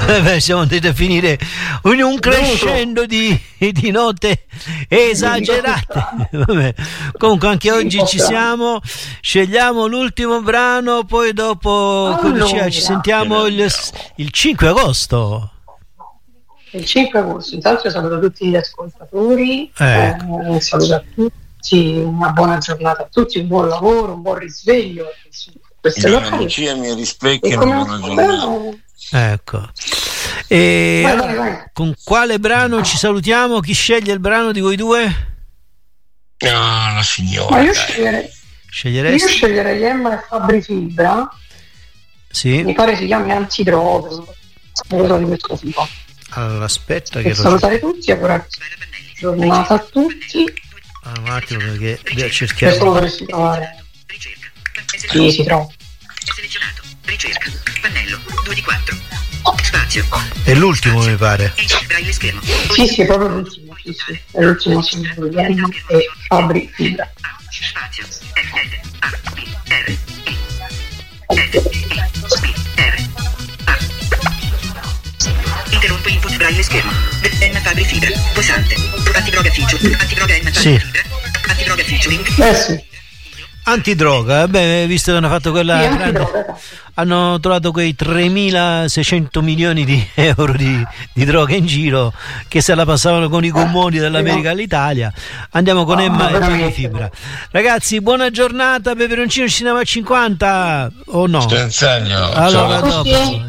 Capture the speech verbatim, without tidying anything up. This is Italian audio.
Beh, siamo andati a finire in un crescendo di, di note esagerate. Vabbè. Comunque anche oggi ci siamo, scegliamo l'ultimo brano, poi dopo allora, ci sentiamo il, il cinque agosto. Il cinque agosto, intanto saluto tutti gli ascoltatori, eh. Eh, saluto a tutti, una buona giornata a tutti, un buon lavoro, un buon risveglio. L'energia mi rispecchia una buona giornata. Ecco. E vai, vai, vai. Con quale brano ci salutiamo? Chi sceglie il brano di voi due? No, la signora. Ma io sceglierei, Sceglieresti? Io sceglierei Emma e Fabri Fibra. Sì. Mi pare si chiami Antidroga, di questo tipo. Allora, aspetta che salutare tutti, augurare giornata a tutti. Ah, un attimo perché cerchiamo. Questo lo dovresti trovare. Sì, si trova. È selezionato. Ricerca. Pannello. due di quattro. Spazio. È l'ultimo, mi pare. Braille schermo. Sì, sì, è proprio l'ultimo. Sì, sì. È l'ultimo singolo di Emma e Fabri Fibra. Spazio. R A B R I N B R A. Interrompo input braille schermo. Emma Fabri Fibra. Pulsante. Antidroga feature. Antidroga Emma Fabri Fibra. Antidroga featuring. Eh sì. Antidroga, beh, visto che hanno fatto quella sì, grande, hanno trovato quei tremilaseicento milioni di euro di, di droga in giro, che se la passavano con i gommoni dall'America all'Italia. Andiamo con Emma e Fabri Fibra. Ragazzi, buona giornata, peperoncino cinema cinquanta o no? Allora, dopo.